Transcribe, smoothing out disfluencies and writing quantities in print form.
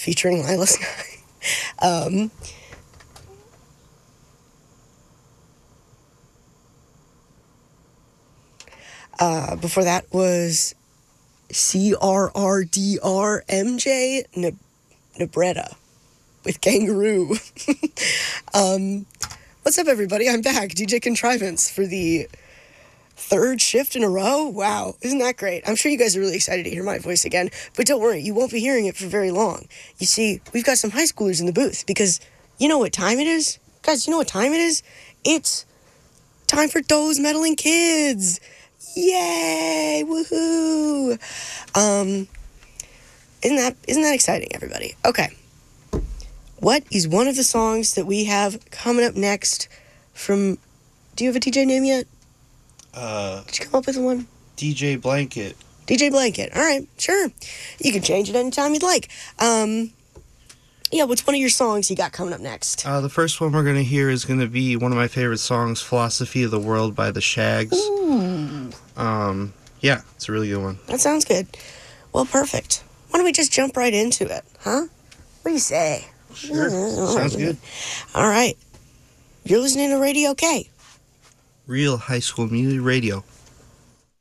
featuring Lila Sky. Before that was CRRDR Nebretta with Kangaroo. What's up, everybody? I'm back, DJ Contrivance, for the third shift in a row. Wow, isn't that great? I'm sure you guys are really excited to hear my voice again, but don't worry, you won't be hearing it for very long. You see, we've got some high schoolers in the booth, because you know what time it is? Guys, you know what time it is? It's time for those meddling kids. Yay! Woohoo! Isn't that exciting, everybody? Okay. What is one of the songs that we have coming up next from... Do you have a DJ name yet? Did you come up with one? DJ Blanket. DJ Blanket. All right, sure. You can change it anytime you'd like. Yeah, what's one of your songs you got coming up next? The first one we're going to hear is going to be one of my favorite songs, Philosophy of the World by the Shags. Ooh. Yeah, it's a really good one. That sounds good. Well, perfect. Why don't we just jump right into it, huh? What do you say? Sure. Sounds good. All right. You're listening to Radio K. Real high school music radio.